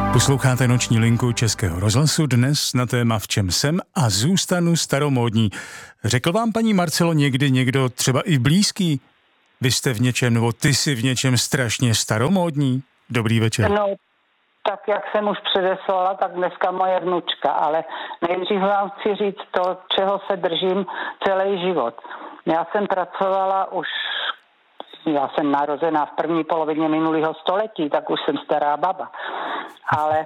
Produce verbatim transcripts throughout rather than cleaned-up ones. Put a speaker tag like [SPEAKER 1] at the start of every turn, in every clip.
[SPEAKER 1] Posloucháte noční linku Českého rozhlasu dnes na téma V čem jsem a zůstanu staromódní. Řekl vám, paní Marcelo, někdy někdo třeba i blízký? Vy jste v něčem, nebo ty jsi v něčem strašně staromódní? Dobrý večer.
[SPEAKER 2] No, tak jak jsem už předeslala, tak dneska moje vnučka, ale nejdřív vám chci říct to, čeho se držím celý život. Já jsem pracovala už, já jsem narozená v první polovině minulého století, tak už jsem stará baba. Ale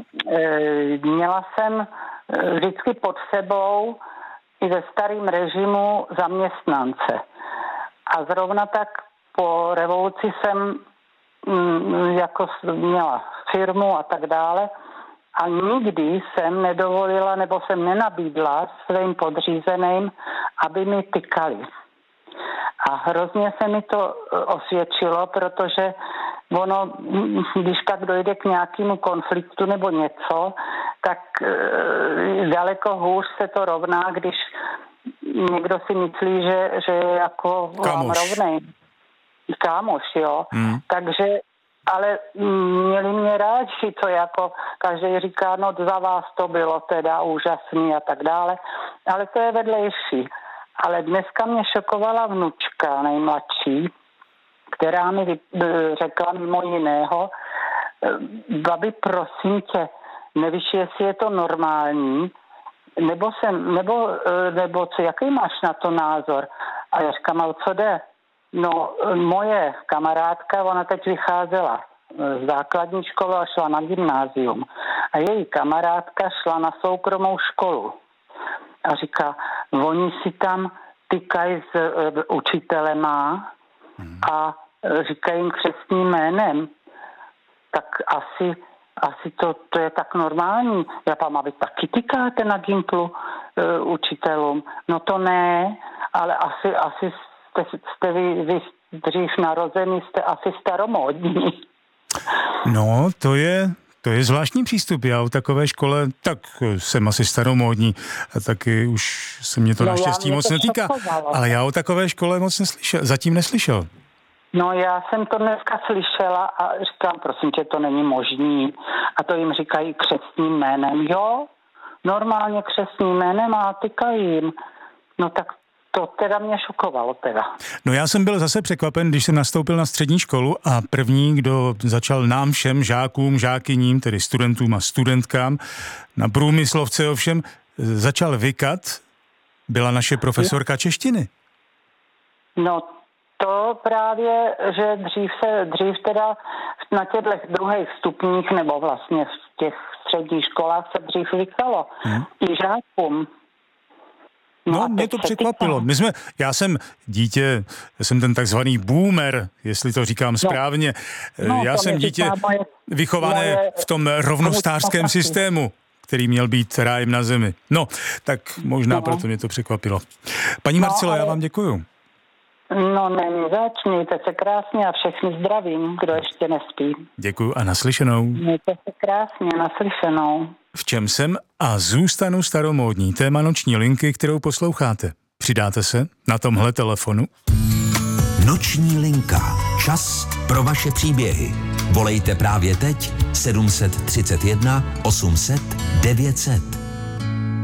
[SPEAKER 2] e, měla jsem vždycky pod sebou i ve starém režimu zaměstnance. A zrovna tak po revoluci jsem mm, jako měla firmu a tak dále a nikdy jsem nedovolila nebo jsem nenabídla svým podřízeným, aby mi tykali. A hrozně se mi to osvědčilo, protože ono, když tak dojde k nějakému konfliktu nebo něco, tak e, daleko hůř se to rovná, když někdo si myslí, že, že je jako vám rovnej. Kámoš, jo. Hmm. Takže, ale měli mě rádi, to jako každý říká, no za vás to bylo teda úžasný a tak dále, ale to je vedlejší. Ale dneska mě šokovala vnučka nejmladší, která mi řekla mimo jiného, babi, prosím tě, nevíš, jestli je to normální, nebo jsem, nebo, nebo co, jaký máš na to názor? A já říkám, o co jde? No, moje kamarádka, ona teď vycházela z základní školy a šla na gymnázium. A její kamarádka šla na soukromou školu. A říká, oni si tam tykají s uh, učitelema a říkají jim křestním jménem. Tak asi, asi to, to je tak normální. Já pám, a vy taky tykáte na Gimplu uh, učitelům? No to ne, ale asi, asi jste, jste vy, vy dřív narozený, jste asi staromódní.
[SPEAKER 1] No, to je... To je zvláštní přístup. Já o takové škole, tak jsem asi staromódní a taky už se mě to no naštěstí moc netýká. Šokovalo. Ale já o takové škole moc neslyšel, zatím neslyšel.
[SPEAKER 2] No já jsem to dneska slyšela a říkám, prosím tě, to není možný. A to jim říkají křestním jménem. Jo, normálně křestním jménem a tykají jim. No tak to teda mě šokovalo teda.
[SPEAKER 1] No já jsem byl zase překvapen, když jsem nastoupil na střední školu a první, kdo začal nám všem žákům, žákyním, tedy studentům a studentkám, na průmyslovce ovšem, začal vykat, byla naše profesorka češtiny.
[SPEAKER 2] No to právě, že dřív se, dřív teda na těchto druhých stupních, nebo vlastně v těch středních školách se dřív vykalo. Hmm. I žákům.
[SPEAKER 1] No, no mě to překvapilo. My jsme, já jsem dítě, já jsem ten takzvaný boomer, jestli to říkám správně. No, já jsem dítě moje, vychované moje, v tom rovnostářském systému, který měl být rájem na zemi. No, tak možná no. Proto mě to překvapilo. Paní no, Marcelo, ale... já vám děkuju.
[SPEAKER 2] No, není zač, mějte se krásně a všechny zdravím, kdo ještě nespí.
[SPEAKER 1] Děkuju a naslyšenou.
[SPEAKER 2] Mějte se krásně, naslyšenou.
[SPEAKER 1] V čem jsem a zůstanu staromódní. Téma noční linky, kterou posloucháte. Přidáte se na tomhle telefonu?
[SPEAKER 3] Noční linka. Čas pro vaše příběhy. Volejte právě teď sedm set třicet jedna osm set devět set.